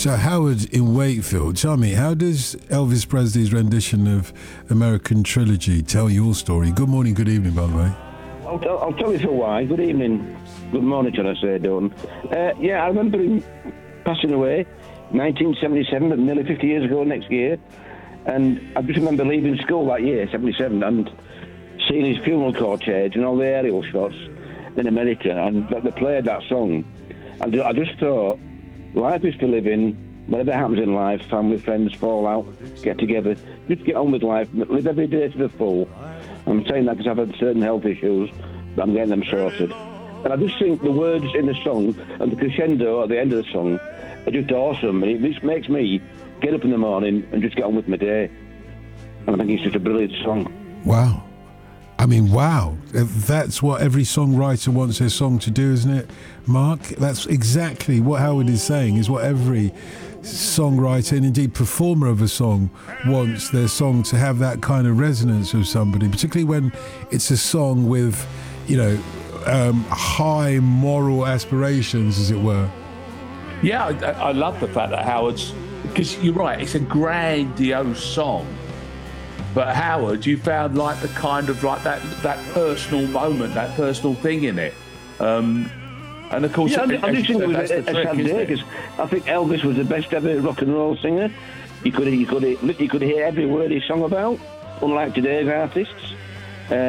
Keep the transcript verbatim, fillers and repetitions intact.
So Howard in Wakefield, tell me, how does Elvis Presley's rendition of American Trilogy tell your story? Good morning, good evening, by the way. I'll, tell, I'll tell you for why. Good evening. Good morning, should I say, Dalton. Uh, yeah, I remember him passing away nineteen seventy-seven, but nearly fifty years ago next year. And I just remember leaving school that year, seventy-seven, and seeing his funeral cortege and all the aerial shots in America, and they played that song. And I just thought, life is to live in. Whatever happens in life, family, friends, fall out, get together, just get on with life, live every day to the full. I'm saying that because I've had certain health issues, but I'm getting them sorted. And I just think the words in the song and the crescendo at the end of the song are just awesome. And it just makes me get up in the morning and just get on with my day. And I think it's just a brilliant song. Wow. I mean, wow. That's what every songwriter wants their song to do, isn't it, Mark? That's exactly what Howard is saying, is what every songwriter and indeed performer of a song wants their song to have that kind of resonance with somebody, particularly when it's a song with, you know, um, high moral aspirations, as it were. Yeah, I, I love the fact that Howard's, because you're right, it's a grandiose song. But Howard, you found like the kind of like that that personal moment, that personal thing in it. Um, and of course, yeah, it, I, I just think it was that's a, the a trick, sad isn't day it? because I think Elvis was the best ever rock and roll singer. You could you could you could hear every word he sung about, unlike today's artists.